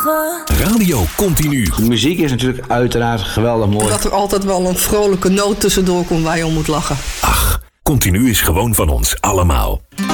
lachen. Radio Continu. De muziek is natuurlijk uiteraard geweldig mooi. Dat er altijd wel een vrolijke noot tussendoor komt waar je om moet lachen. Ach, Continu is gewoon van ons allemaal.